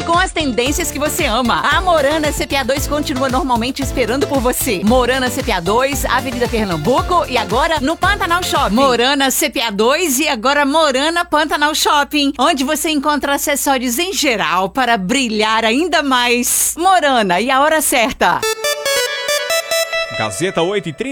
com as tendências que você ama. A Morana CPA 2 continua normalmente esperando por você. Morana CPA 2, Avenida Pernambuco e agora no Pantanal Shopping. Morana CPA 2 e agora Morana Pantanal Shopping, onde você encontra acessórios em geral para brilhar ainda mais. Morana, e a hora certa. Gazeta 8h30.